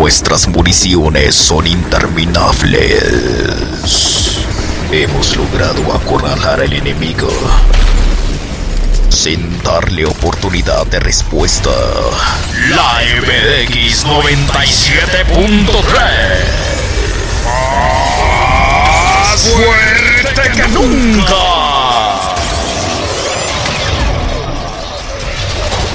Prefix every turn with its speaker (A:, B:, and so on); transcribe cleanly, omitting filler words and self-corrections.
A: Nuestras municiones son interminables. Hemos logrado acorralar al enemigo sin darle oportunidad de respuesta. La MX 97.3, más fuerte que nunca.